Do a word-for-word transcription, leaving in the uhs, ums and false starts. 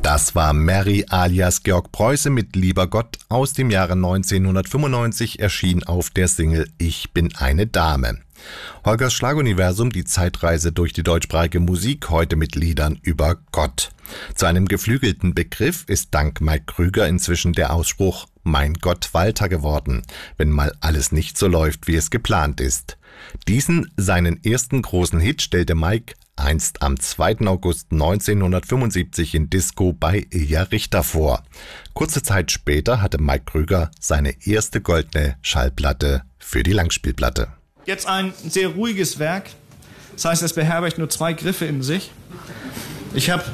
Das war Mary alias Georg Preuße mit Lieber Gott aus dem Jahre neunzehnhundertfünfundneunzig, erschien auf der Single Ich bin eine Dame. Holgers Schlaguniversum, die Zeitreise durch die deutschsprachige Musik, heute mit Liedern über Gott. Zu einem geflügelten Begriff ist dank Mike Krüger inzwischen der Ausspruch Mein Gott Walter geworden, wenn mal alles nicht so läuft, wie es geplant ist. Diesen, seinen ersten großen Hit, stellte Mike einst am zweiten August neunzehnhundertfünfundsiebzig in Disco bei Ilja Richter vor. Kurze Zeit später hatte Mike Krüger seine erste goldene Schallplatte für die Langspielplatte. Jetzt ein sehr ruhiges Werk, das heißt, es beherbergt nur zwei Griffe in sich. Ich habe